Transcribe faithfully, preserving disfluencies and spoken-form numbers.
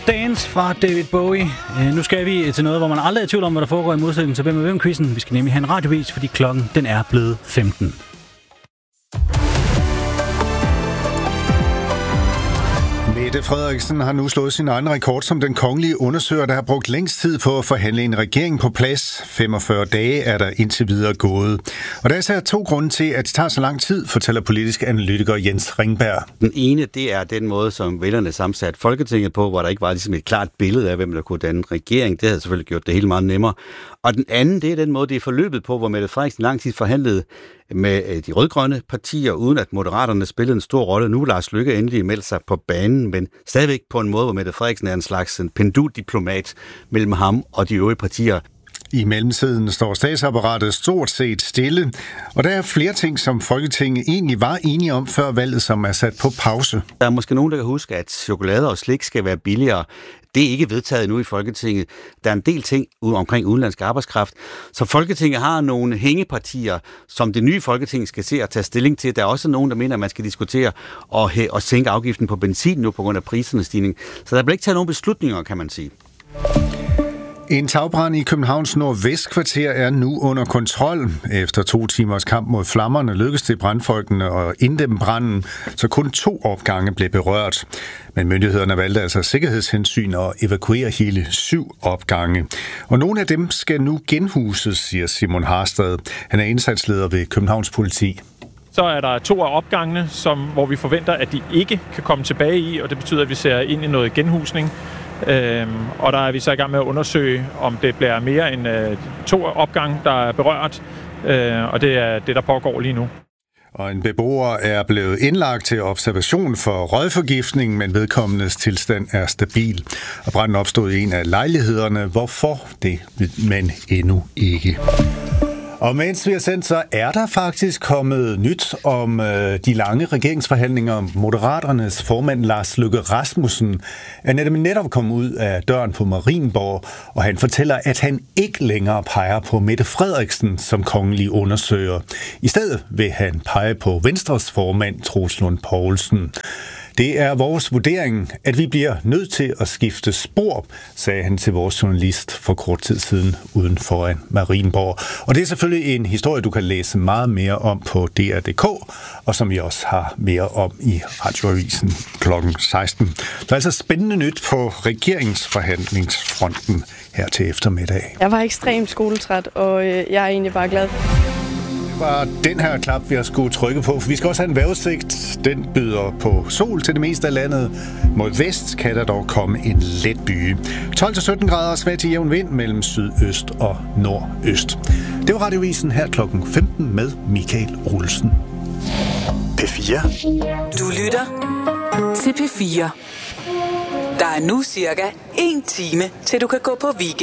Dance fra David Bowie. Uh, nu skal vi til noget, hvor man aldrig er i tvivl om, hvad der foregår i modsætning til Hvem er hvem-quizzen. Vi skal nemlig have en radiovis, fordi klokken den er blevet femten. Mette Frederiksen har nu slået sin egen rekord som den kongelige undersøger, der har brugt længst tid på at forhandle en regering på plads. femogfyrre dage er der indtil videre gået. Og der er især to grunde til, at det tager så lang tid, fortæller politisk analytiker Jens Ringberg. Den ene, det er den måde, som vælgerne sammensat Folketinget på, hvor der ikke var ligesom et klart billede af, hvem der kunne danne regering. Det havde selvfølgelig gjort det helt meget nemmere. Og den anden, det er den måde, det er forløbet på, hvor Mette Frederiksen lang tid forhandlede med de rødgrønne partier, uden at Moderaterne spillede en stor rolle. Nu er Lars Løkke endelig meldt sig på banen, men stadigvæk på en måde, hvor Mette Frederiksen er en slags en penduldiplomat mellem ham og de øvrige partier. I mellemtiden står statsapparatet stort set stille, og der er flere ting, som Folketinget egentlig var enige om før valget, som er sat på pause. Der er måske nogen, der kan huske, at chokolade og slik skal være billigere. Det er ikke vedtaget nu i Folketinget. Der er en del ting omkring udenlandsk arbejdskraft. Så Folketinget har nogle hængepartier, som det nye Folketing skal se og tage stilling til. Der er også nogen, der mener, at man skal diskutere og, og sænke afgiften på benzin nu på grund af prisernes stigning. Så der bliver ikke taget nogen beslutninger, kan man sige. En tagbrand i Københavns nordvestkvarter er nu under kontrol. Efter to timers kamp mod flammerne lykkedes det brandfolkene at inddæmme branden, så kun to opgange blev berørt. Men myndighederne valgte altså sikkerhedshensyn at evakuere hele syv opgange. Og nogle af dem skal nu genhuses, siger Simon Harstad. Han er indsatsleder ved Københavns Politi. Så er der to af opgangene, som, hvor vi forventer, at de ikke kan komme tilbage i, og det betyder, at vi ser ind i noget genhusning. Øhm, og der er vi så i gang med at undersøge, om det bliver mere end øh, to opgange, der er berørt, øh, og det er det, der pågår lige nu. Og en beboer er blevet indlagt til observation for røgforgiftning, men vedkommendes tilstand er stabil. Og branden opstod i en af lejlighederne. Hvorfor? Det ved man endnu ikke. Og mens vi har sendt, så er der faktisk kommet nyt om øh, de lange regeringsforhandlinger. Moderaternes formand Lars Løkke Rasmussen er netop netop kommet ud af døren på Marienborg, og han fortæller, at han ikke længere peger på Mette Frederiksen som kongelig undersøger. I stedet vil han pege på Venstres formand Troels Lund Poulsen. Det er vores vurdering, at vi bliver nødt til at skifte spor, sagde han til vores journalist for kort tid siden uden foran Marienborg. Og det er selvfølgelig en historie, du kan læse meget mere om på D R punktum d k, og som vi også har mere om i Radioavisen klokken seksten. Der er altså spændende nyt på regeringsforhandlingsfronten her til eftermiddag. Jeg var ekstremt skoletræt, og jeg er egentlig bare glad. Var den her knap, vi har skulle trykke på, for vi skal også have en vejrudsigt. Den byder på sol til det meste af landet. Mod vest kan der dog komme en let byge. tolv til sytten grader svag til jævn vind mellem sydøst og nordøst. Det var Radioavisen her klokken femten med Michael Olsen. P fire. Du lytter til P fire. Der er nu cirka en time, til du kan gå på weekend.